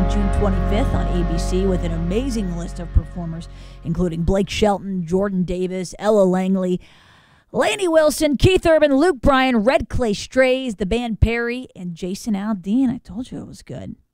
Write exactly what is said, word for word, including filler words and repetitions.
June twenty-fifth on A B C with an amazing list of performers, including Blake Shelton, Jordan Davis, Ella Langley, Lainey Wilson, Keith Urban, Luke Bryan, Red Clay Strays, the band Perry, and Jason Aldean. I told you it was good.